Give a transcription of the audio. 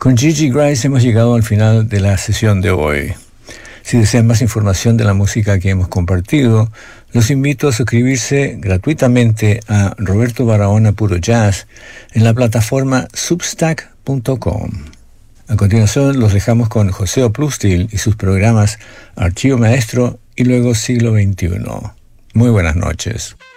Con Gigi Grace hemos llegado al final de la sesión de hoy. Si desean más información de la música que hemos compartido, los invito a suscribirse gratuitamente a Roberto Barahona Puro Jazz en la plataforma substack.com. A continuación los dejamos con José Oplustil y sus programas Archivo Maestro y luego Siglo XXI. Muy buenas noches.